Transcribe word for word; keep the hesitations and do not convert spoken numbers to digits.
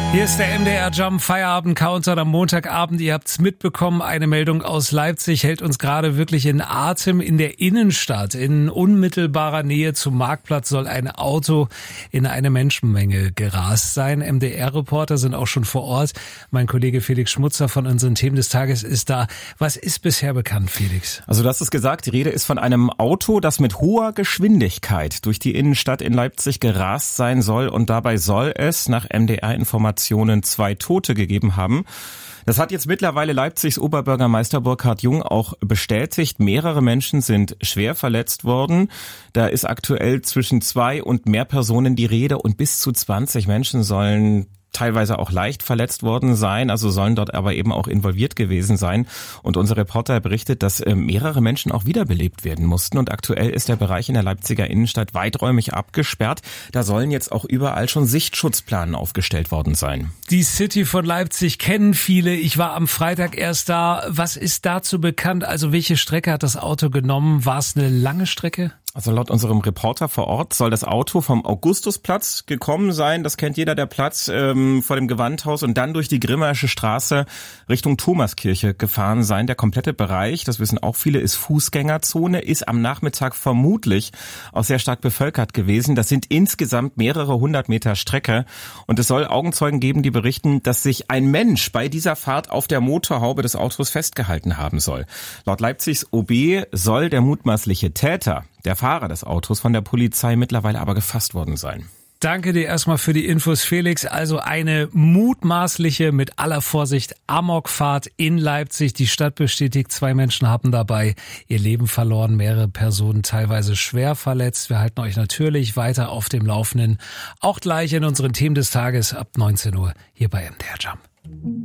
Hier ist der M D R Jump Feierabend Countdown am Montagabend. Ihr habt's mitbekommen, eine Meldung aus Leipzig hält uns gerade wirklich in Atem. In der Innenstadt, in unmittelbarer Nähe zum Marktplatz, soll ein Auto in eine Menschenmenge gerast sein. M D R-Reporter sind auch schon vor Ort. Mein Kollege Felix Schmutzer von unseren Themen des Tages ist da. Was ist bisher bekannt, Felix? Also das ist gesagt, die Rede ist von einem Auto, das mit hoher Geschwindigkeit durch die Innenstadt in Leipzig gerast sein soll. Und dabei soll es nach M D R-Informationen zwei Tote gegeben haben. Das hat jetzt mittlerweile Leipzigs Oberbürgermeister Burkhard Jung auch bestätigt. Mehrere Menschen sind schwer verletzt worden. Da ist aktuell zwischen zwei und mehr Personen die Rede und bis zu zwanzig Menschen sollen teilweise auch leicht verletzt worden sein, also sollen dort aber eben auch involviert gewesen sein. Und unser Reporter berichtet, dass äh, mehrere Menschen auch wiederbelebt werden mussten. Und aktuell ist der Bereich in der Leipziger Innenstadt weiträumig abgesperrt. Da sollen jetzt auch überall schon Sichtschutzplanen aufgestellt worden sein. Die City von Leipzig kennen viele. Ich war am Freitag erst da. Was ist dazu bekannt? Also welche Strecke hat das Auto genommen? War es eine lange Strecke? Also laut unserem Reporter vor Ort soll das Auto vom Augustusplatz gekommen sein. Das kennt jeder, der Platz ähm, vor dem Gewandhaus, und dann durch die Grimmaische Straße Richtung Thomaskirche gefahren sein. Der komplette Bereich, das wissen auch viele, ist Fußgängerzone, ist am Nachmittag vermutlich auch sehr stark bevölkert gewesen. Das sind insgesamt mehrere hundert Meter Strecke. Und es soll Augenzeugen geben, die berichten, dass sich ein Mensch bei dieser Fahrt auf der Motorhaube des Autos festgehalten haben soll. Laut Leipzigs O B soll der mutmaßliche Täter, der Fahrer des Autos, von der Polizei mittlerweile aber gefasst worden sein. Danke dir erstmal für die Infos, Felix. Also eine mutmaßliche, mit aller Vorsicht, Amokfahrt in Leipzig. Die Stadt bestätigt, zwei Menschen haben dabei ihr Leben verloren, mehrere Personen teilweise schwer verletzt. Wir halten euch natürlich weiter auf dem Laufenden, auch gleich in unseren Themen des Tages ab neunzehn Uhr hier bei M D R Jump.